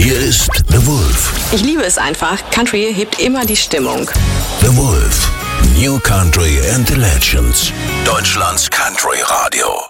Hier ist The Wolf. Ich liebe es einfach. Country hebt immer die Stimmung. The Wolf. New Country and the Legends. Deutschlands Country Radio.